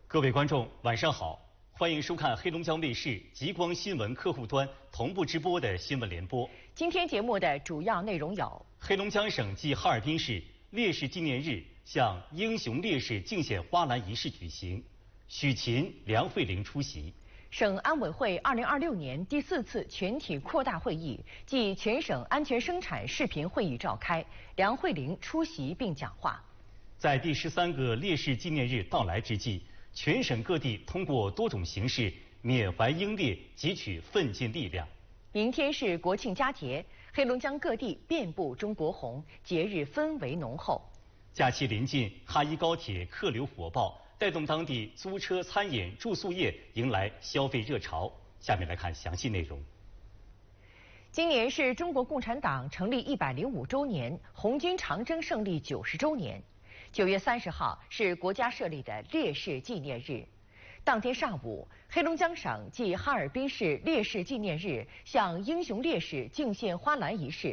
各位观众，晚上好，欢迎收看黑龙江卫视极光新闻客户端同步直播的新闻联播。 今天节目的主要内容有： 黑龙江省暨哈尔滨市烈士纪念日向英雄烈士敬献花篮仪式举行，许勤、梁慧玲出席。 省安委会2026年第4次全体扩大会议暨全省安全生产视频会议召开，梁慧玲出席并讲话。 在第13个烈士纪念日到来之际，全省各地通过多种形式缅怀英烈，汲取奋进力量。 明天是国庆佳节，黑龙江各地遍布中国红，节日氛围浓厚。 假期临近，哈一高铁客流火爆，带动当地租车、餐饮、住宿业迎来消费热潮。下面来看详细内容。 今年是中国共产党成立105周年，红军长征胜利90周年。9月30号是国家设立的烈士纪念日。当天上午，黑龙江省暨哈尔滨市烈士纪念日向英雄烈士敬献花篮仪式